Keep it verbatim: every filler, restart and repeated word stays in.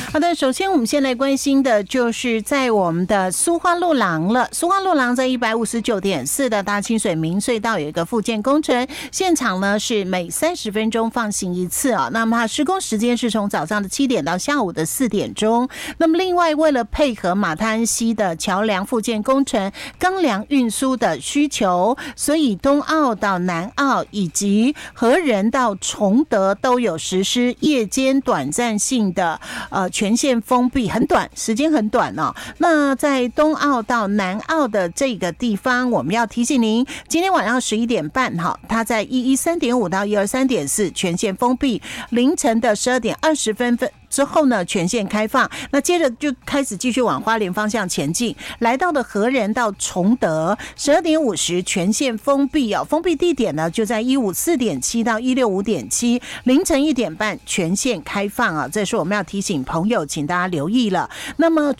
好的，首先我们先来关心的就是在我们的苏花路廊了。苏花路廊在一百五十九点四的大清水明隧道有一个复建工程，现场呢是每三十分钟放行一次啊。那么它施工时间是从早上的七点到下午的四点钟。那么另外为了配合马滩安溪的桥梁复建工程、钢梁运输的需求，所以东澳到南澳以及和仁到崇德都有实施夜间短暂性的呃全线封闭，很短，时间很短哦。那在东澳到南澳的这个地方，我们要提醒您，今天晚上十一点半哈，它在一一三点五到一二三点四全线封闭，凌晨的十二点二十分分。之后呢，全线开放，那接着就开始继续往花莲方向前进，来到了和仁到崇德，十二点五十全线封闭哦。封闭地点呢就在一五四点七到一六五点七，凌晨一点半全线开放啊。这是我们要提醒朋友，请大家留意了。那么